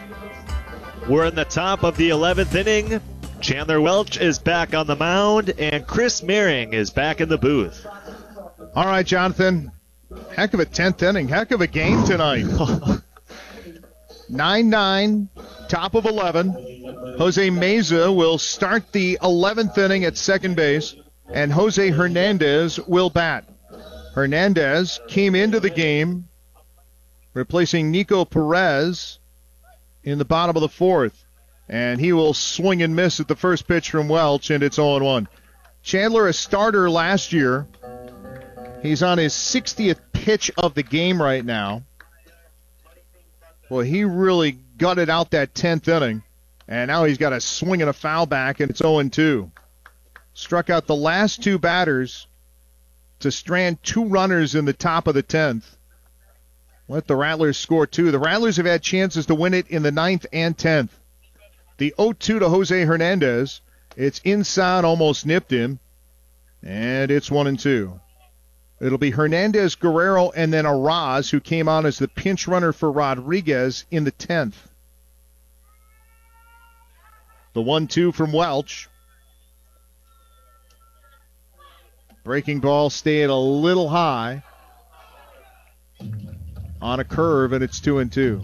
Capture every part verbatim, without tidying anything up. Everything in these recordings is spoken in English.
We're in the top of the eleventh inning. Chandler Welch is back on the mound, and Chris Mehring is back in the booth. All right, Jonathan. Heck of a tenth inning. Heck of a game tonight. nine nine, top of eleven. Jose Meza will start the eleventh inning at second base, and Jose Hernandez will bat. Hernandez came into the game replacing Nico Perez in the bottom of the fourth, and he will swing and miss at the first pitch from Welch, and it's oh one. Chandler, a starter last year. He's on his sixtieth pitch of the game right now. Well, he really gutted out that tenth inning, and now he's got a swing and a foul back, and it's oh two. Struck out the last two batters to strand two runners in the top of the tenth. Let the Rattlers score two. The Rattlers have had chances to win it in the ninth and tenth. The oh two to Jose Hernandez. It's inside, almost nipped him, and it's one and two. It'll be Hernandez, Guerrero, and then Araz, who came on as the pinch runner for Rodriguez in the tenth. The one two from Welch. Breaking ball stayed a little high on a curve, and it's two and two.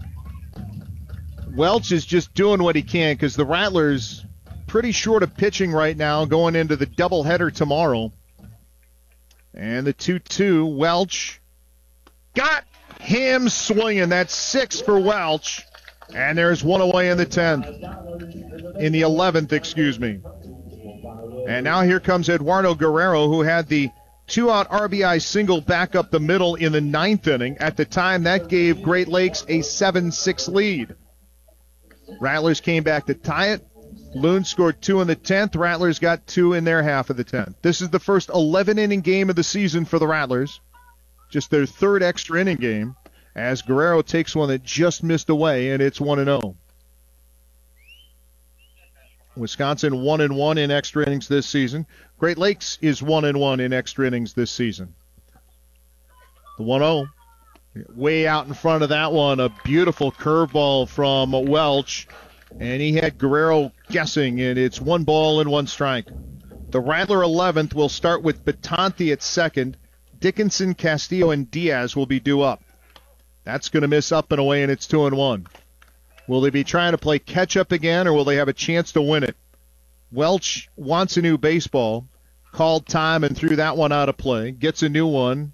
Welch is just doing what he can because the Rattlers pretty short of pitching right now going into the doubleheader tomorrow. And the two two, Welch got him swinging. That's six for Welch. And there's one away in the tenth. In the eleventh, excuse me. And now here comes Eduardo Guerrero, who had the two-out R B I single back up the middle in the ninth inning. At the time, that gave Great Lakes a seven six lead. Rattlers came back to tie it. Loons scored two in the tenth. Rattlers got two in their half of the tenth. This is the first eleven-inning game of the season for the Rattlers. Just their third extra inning game as Guerrero takes one that just missed away, and it's one and oh. Wisconsin one and one in extra innings this season. Great Lakes is one and one in extra innings this season. The one oh. Way out in front of that one, a beautiful curveball from Welch. And he had Guerrero guessing, and it's one ball and one strike. The Rattler eleventh will start with Batanti at second. Dickinson, Castillo, and Diaz will be due up. That's going to miss up and away, and it's two and one. Will they be trying to play catch-up again, or will they have a chance to win it? Welch wants a new baseball. Called time and threw that one out of play. Gets a new one.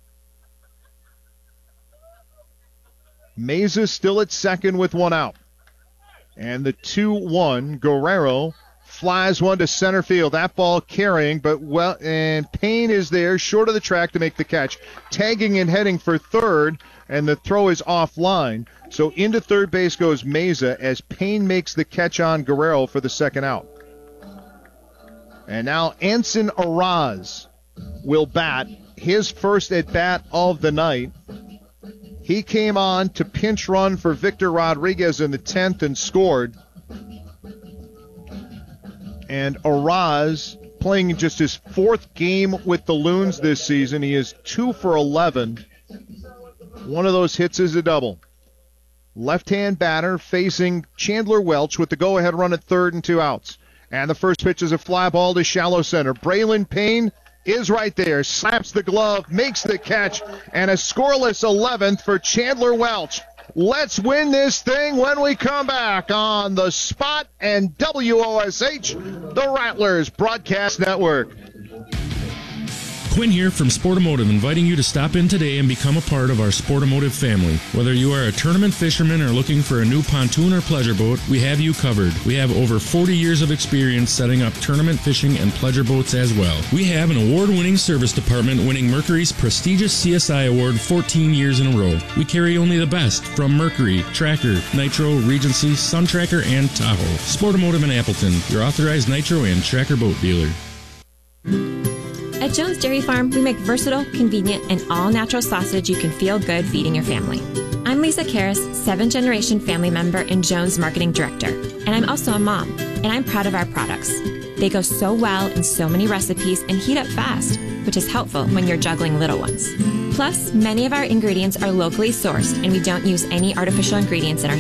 Meza still at second with one out. And the two one, Guerrero flies one to center field. That ball carrying, but well, and Payne is there, short of the track to make the catch. Tagging and heading for third, and the throw is offline. So into third base goes Meza as Payne makes the catch on Guerrero for the second out. And now Anson Araz will bat his first at bat of the night. He came on to pinch run for Victor Rodriguez in the tenth and scored. And Araz playing just his fourth game with the Loons this season. He is two for eleven. One of those hits is a double. Left-hand batter facing Chandler Welch with the go-ahead run at third and two outs. And the first pitch is a fly ball to shallow center. Braylon Payne is right there, slaps the glove, makes the catch, and a scoreless eleventh for Chandler Welch. Let's win this thing when we come back on The Spot and W O S H, the Rattlers Broadcast Network. Quinn here from Sportomotive, inviting you to stop in today and become a part of our Sportomotive family. Whether you are a tournament fisherman or looking for a new pontoon or pleasure boat, we have you covered. We have over forty years of experience setting up tournament fishing and pleasure boats as well. We have an award-winning service department winning Mercury's prestigious C S I award fourteen years in a row. We carry only the best from Mercury, Tracker, Nitro, Regency, Sun Tracker, and Tahoe. Sportomotive in Appleton, your authorized Nitro and Tracker boat dealer. At Jones Dairy Farm, we make versatile, convenient, and all-natural sausage you can feel good feeding your family. I'm Lisa Karras, seventh-generation family member and Jones Marketing Director, and I'm also a mom, and I'm proud of our products. They go so well in so many recipes and heat up fast, which is helpful when you're juggling little ones. Plus, many of our ingredients are locally sourced, and we don't use any artificial ingredients in our